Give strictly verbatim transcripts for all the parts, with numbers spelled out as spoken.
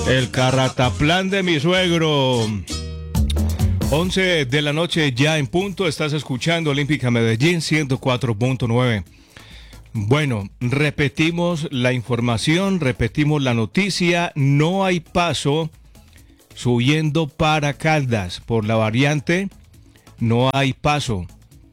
El carrataplan de mi suegro. once de la noche ya en punto. Estás escuchando Olímpica Medellín ciento cuatro punto nueve. Bueno, repetimos la información, repetimos la noticia. No hay paso subiendo para Caldas por la variante. No hay paso.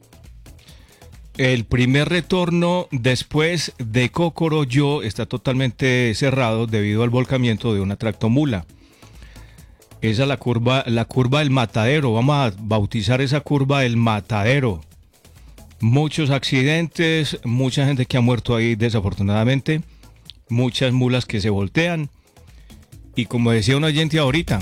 El primer retorno después de Cocoroyo está totalmente cerrado debido al volcamiento de una tractomula. Esa es la curva, la curva del Matadero. Vamos a bautizar esa curva del Matadero. Muchos accidentes, mucha gente que ha muerto ahí desafortunadamente, muchas mulas que se voltean. Y como decía un oyente ahorita,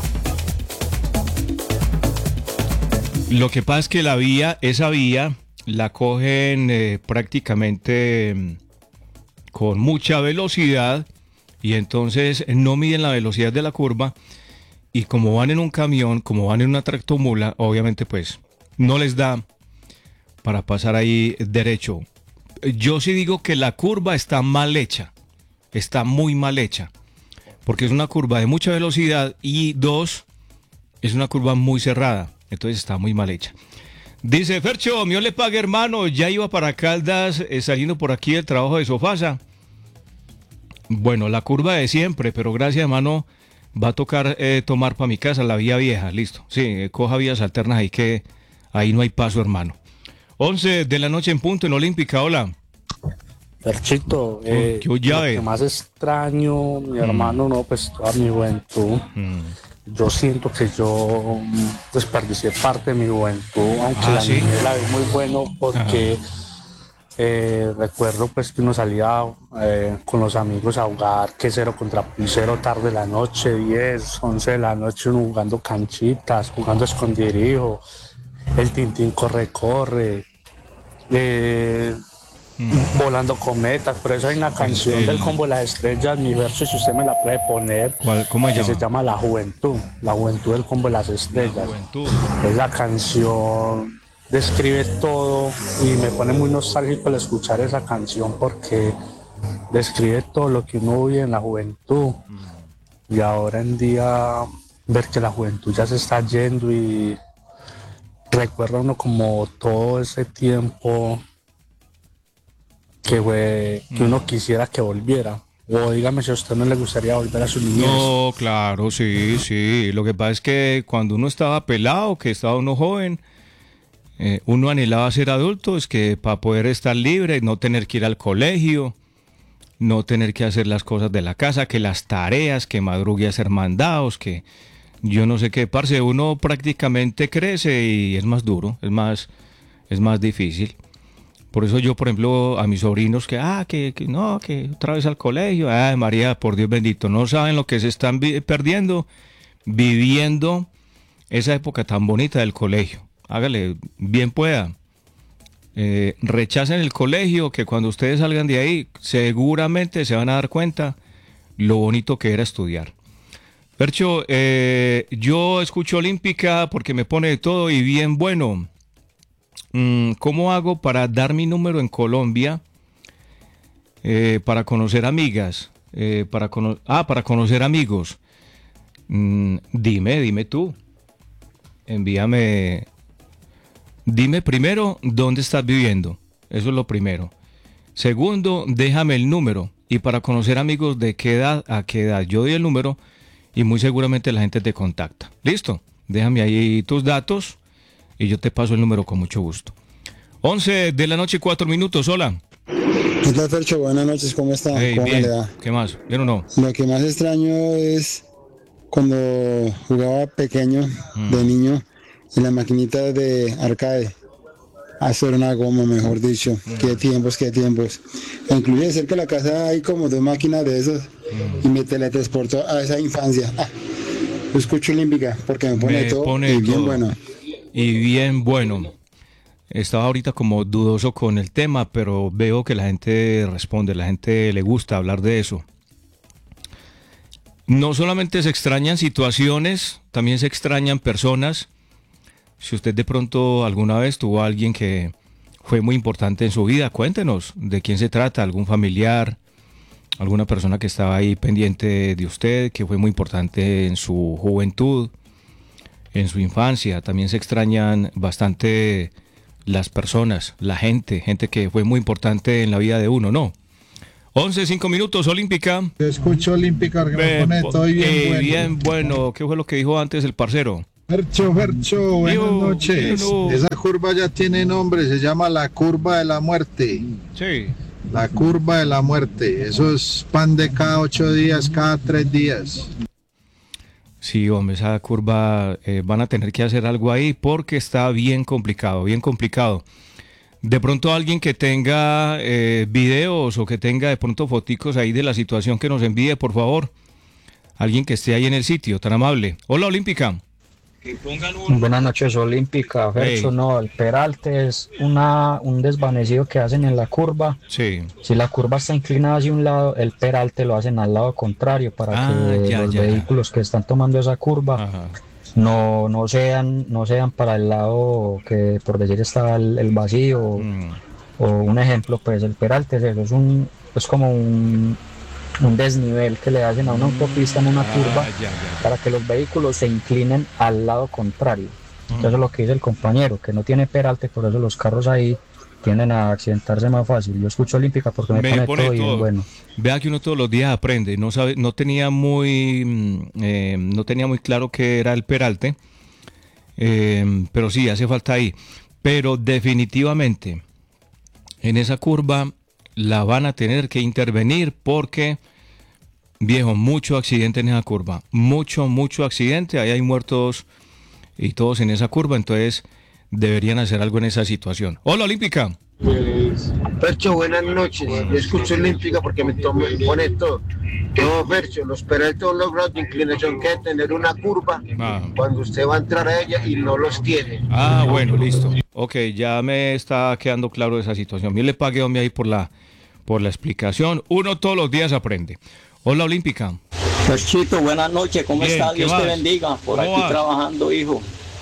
lo que pasa es que la vía, esa vía, la cogen eh, prácticamente eh, con mucha velocidad y entonces no miden la velocidad de la curva y como van en un camión, como van en una tractomula, obviamente pues no les da para pasar ahí derecho. Yo sí digo que la curva está mal hecha, está muy mal hecha, porque es una curva de mucha velocidad y dos, es una curva muy cerrada, entonces está muy mal hecha. Dice Fercho, mío le pague hermano, ya iba para Caldas eh, saliendo por aquí el trabajo de Sofasa. Bueno, la curva de siempre, pero gracias hermano, va a tocar eh, tomar para mi casa la vía vieja, listo. Sí, eh, coja vías alternas ahí que ahí no hay paso hermano. once de la noche en punto en Olímpica, hola. Ferchito, eh, ¿Qué, qué lo que más extraño, mi hermano, mm. no, pues toda mi juventud. Mm. Yo siento que yo desperdicié parte de mi juventud, aunque ah, la ¿sí? niñez la vi muy bueno porque eh, recuerdo pues que uno salía eh, con los amigos a jugar que cero contra cero tarde de la noche, diez, once de la noche, uno jugando canchitas, jugando esconderijo, el tintín corre, corre, eh, Mm. volando cometas. Por eso hay una canción el... del Combo de las Estrellas, mi verso, si usted me la puede poner, ¿Cómo que llama? se llama La Juventud, La Juventud del Combo de las Estrellas. Esa canción describe todo y me pone muy nostálgico al escuchar esa canción porque describe todo lo que uno vive en la juventud mm. y ahora en día ver que la juventud ya se está yendo y recuerda uno como todo ese tiempo que, fue, que uno quisiera que volviera. O dígame si a usted no le gustaría volver a su niñez. No, claro, sí, sí. Lo que pasa es que cuando uno estaba pelado, que estaba uno joven, eh, uno anhelaba ser adulto, es que para poder estar libre, no tener que ir al colegio, no tener que hacer las cosas de la casa, que las tareas, que madrugue a hacer mandados, que yo no sé qué, parce, uno prácticamente crece y es más duro, es más, es más difícil. Por eso yo, por ejemplo, a mis sobrinos que, ah, que, que no, que otra vez al colegio, ay María, por Dios bendito, no saben lo que se están vi- perdiendo, viviendo esa época tan bonita del colegio. Hágale, bien pueda. Eh, rechacen el colegio, que cuando ustedes salgan de ahí, seguramente se van a dar cuenta lo bonito que era estudiar. Percho, eh, yo escucho Olímpica porque me pone de todo y bien bueno. ¿Cómo hago para dar mi número en Colombia eh, para conocer amigas? Eh, para cono- ah, para conocer amigos. Mm, dime, dime tú. Envíame. Dime primero dónde estás viviendo. Eso es lo primero. Segundo, déjame el número. Y para conocer amigos de qué edad a qué edad. Yo doy el número y muy seguramente la gente te contacta. ¿Listo? Déjame ahí tus datos y yo te paso el número con mucho gusto. once de la noche, cuatro minutos, hola. ¿Qué tal, Fercho? Buenas noches, ¿cómo está? Hey, ¿Cómo bien. le da? ¿Qué más? ¿Bien o no? Lo que más extraño es cuando jugaba pequeño, mm. de niño, en la maquinita de arcade. Hacer una goma, mejor dicho. Mm. Qué tiempos, qué tiempos. Incluye cerca de la casa hay como dos máquinas de esas mm. y me teletransportó a esa infancia. Ah, yo escucho Olímpica porque me pone me todo pone y bien todo. bueno. Y bien bueno. Estaba ahorita como dudoso con el tema, pero veo que la gente responde, la gente le gusta hablar de eso. No solamente se extrañan situaciones, también se extrañan personas. Si usted de pronto alguna vez tuvo a alguien que fue muy importante en su vida, cuéntenos de quién se trata, algún familiar, alguna persona que estaba ahí pendiente de usted, que fue muy importante en su juventud, en su infancia. También se extrañan bastante las personas, la gente, gente que fue muy importante en la vida de uno, ¿no? once, cinco minutos, Olímpica. Te escucho, Olímpica, que me pone todo bien eh, bueno. Bien bueno. ¿Qué fue lo que dijo antes el parcero? Fercho, Fercho, buenas Yo, noches. yo no. Esa curva ya tiene nombre, se llama la curva de la muerte. Sí. La curva de la muerte. Eso es pan de cada ocho días, cada tres días. Sí, hombre, esa curva, eh, van a tener que hacer algo ahí porque está bien complicado, bien complicado. De pronto alguien que tenga eh, videos o que tenga de pronto foticos ahí de la situación que nos envíe, por favor. Alguien que esté ahí en el sitio, tan amable. Hola, Olímpica. Buenas noches, Olímpica. Fercho, Hey. no, el peralte es una, un desvanecido que hacen en la curva. Sí. Si la curva está inclinada hacia un lado, el peralte lo hacen al lado contrario para Ah, que ya, los ya. vehículos que están tomando esa curva Ajá. no, no, sean, no sean para el lado que, por decir, está el, el vacío. Mm. O un ejemplo, pues el peralte es eso, es, un, es como un, un desnivel que le hacen a una autopista en una Ah, curva ya, ya. para que los vehículos se inclinen al lado contrario. Eso es lo que dice el compañero, que no tiene peralte, por eso los carros ahí tienden a accidentarse más fácil. Yo escucho Olímpica porque me, Me pone, pone todo y todo. es bueno. Vea que uno todos los días aprende. No sabe, no tenía muy, mm, eh, no tenía muy claro qué era el peralte, eh, pero sí hace falta ahí. Pero definitivamente en esa curva la van a tener que intervenir porque, viejo, mucho accidente en esa curva, mucho, mucho accidente. Ahí hay muertos y todos en esa curva, entonces deberían hacer algo en esa situación. Hola, Olímpica. Fercho, buenas noches. Yo escucho Olímpica porque me, tomo, me pone todo. No, Fercho, los peraltos los grados de inclinación que debe tener una curva Ah. cuando usted va a entrar a ella y no los tiene. Ah, bueno, listo. Ok, ya me está quedando claro esa situación. Bien le pagué hombre ahí por la, por la explicación. Uno todos los días aprende. Hola, Olímpica. Ferchito, buenas noches, ¿cómo Bien, está? ¿qué Dios más? te bendiga, por ¿Cómo aquí vas? trabajando, hijo.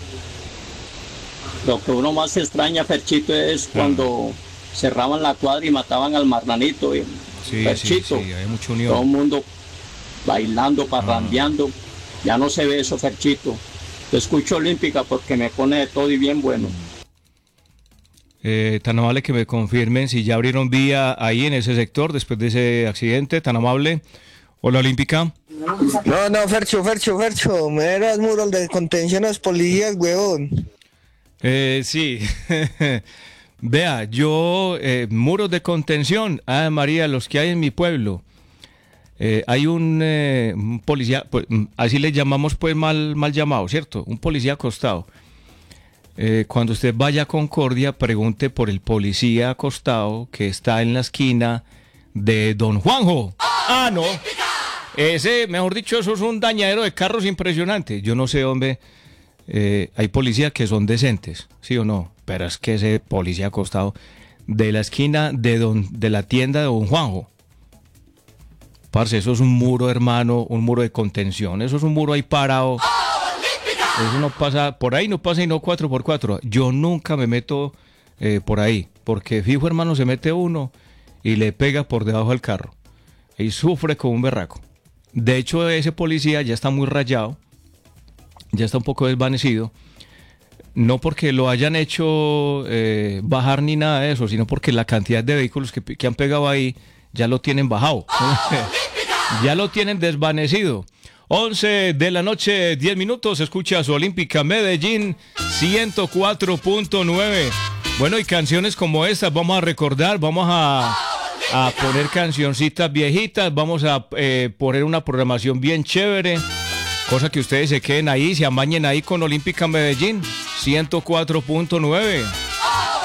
Lo que uno más extraña, Ferchito, es cuando cerraban la cuadra y mataban al marranito, hijo. Sí, Ferchito, sí, sí, hay mucha todo el unión. mundo bailando, parrandeando. Ya no se ve eso, Ferchito. Te escucho Olímpica porque me pone de todo y bien bueno. Eh, tan amable que me confirmen si ya abrieron vía ahí en ese sector después de ese accidente, tan amable. Hola, Olímpica. No, no, Fercho, Fercho, Fercho, me eras muros de contención a los policías, huevón. Eh, sí. Vea, yo, eh, muros de contención, ah, María, los que hay en mi pueblo. Eh, hay un, eh, un policía, pues, mm, así le llamamos pues mal, mal llamado, ¿cierto? Un policía acostado. Eh, cuando usted vaya a Concordia, pregunte por el policía acostado que está en la esquina de Don Juanjo. Ah, no. Ese, mejor dicho, eso es un dañadero de carros impresionante. Yo no sé, hombre, eh, hay policías que son decentes, ¿sí o no? Pero es que ese policía acostado de la esquina de, don, de la tienda de Don Juanjo. Parce, eso es un muro, hermano, un muro de contención. Eso es un muro ahí parado. Eso no pasa, por ahí no pasa y no cuatro por cuatro. Yo nunca me meto eh, por ahí, porque fijo, hermano, se mete uno y le pega por debajo del carro. Y sufre como un berraco. De hecho, ese policía ya está muy rayado, ya está un poco desvanecido. No porque lo hayan hecho eh, bajar ni nada de eso, sino porque la cantidad de vehículos que, que han pegado ahí ya lo tienen bajado. Ya lo tienen desvanecido. once de la noche, diez minutos, escucha su Olímpica Medellín ciento cuatro punto nueve. Bueno, y canciones como estas vamos a recordar, vamos a, a poner cancioncitas viejitas, vamos a eh, poner una programación bien chévere, cosa que ustedes se queden ahí, se amañen ahí con Olímpica Medellín ciento cuatro punto nueve.